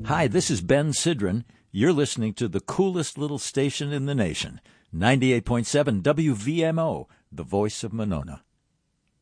Hi, this is Ben Sidran. You're listening to the coolest little station in the nation, 98.7 WVMO, the voice of Monona.